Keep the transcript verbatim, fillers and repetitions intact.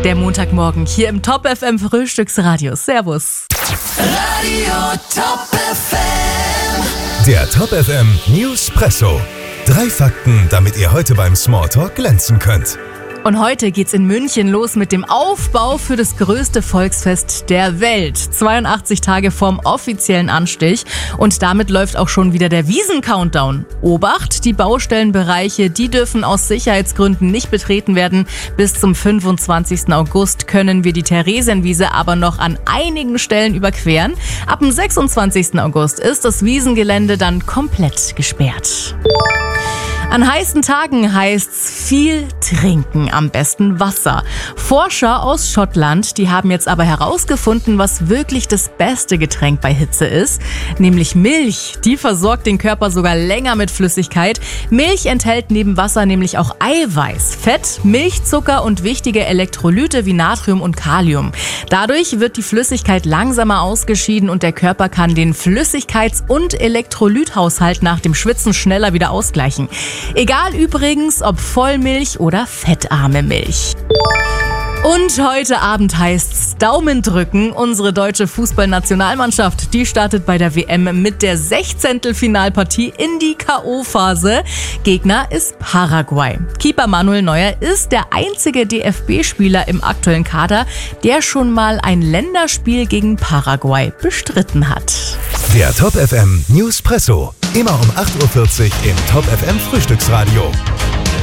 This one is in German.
Der Montagmorgen hier im Top F M Frühstücksradio. Servus. Radio Top F M. Der Top F M Newspresso. Drei Fakten, damit ihr heute beim Smalltalk glänzen könnt. Und heute geht's in München los mit dem Aufbau für das größte Volksfest der Welt. zweiundachtzig Tage vorm offiziellen Anstich. Und damit läuft auch schon wieder der Wiesen-Countdown. Obacht, die Baustellenbereiche, die dürfen aus Sicherheitsgründen nicht betreten werden. Bis zum fünfundzwanzigsten August können wir die Theresienwiese aber noch an einigen Stellen überqueren. Ab dem sechsundzwanzigsten August ist das Wiesengelände dann komplett gesperrt. An heißen Tagen heißt's viel trinken, am besten Wasser. Forscher aus Schottland, die haben jetzt aber herausgefunden, was wirklich das beste Getränk bei Hitze ist, nämlich Milch. Die versorgt den Körper sogar länger mit Flüssigkeit. Milch enthält neben Wasser nämlich auch Eiweiß, Fett, Milchzucker und wichtige Elektrolyte wie Natrium und Kalium. Dadurch wird die Flüssigkeit langsamer ausgeschieden und der Körper kann den Flüssigkeits- und Elektrolythaushalt nach dem Schwitzen schneller wieder ausgleichen. Egal übrigens, ob Vollmilch oder fettarme Milch. Und heute Abend heißt's Daumen drücken. Unsere deutsche Fußballnationalmannschaft, die startet bei der W M mit der Sechzehntelfinalpartie in die K O-Phase. Gegner ist Paraguay. Keeper Manuel Neuer ist der einzige D F B-Spieler im aktuellen Kader, der schon mal ein Länderspiel gegen Paraguay bestritten hat. Der Top F M Newspresso. Immer um acht Uhr vierzig im Top F M Frühstücksradio.